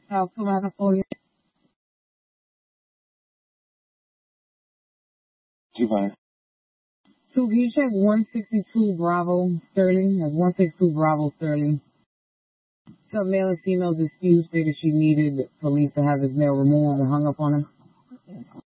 How come I have for you? 200. So can you check 162 Bravo Sterling? That's 162 Bravo Sterling. Some male and female dispute stated she needed police to have his mail removed and hung up on her.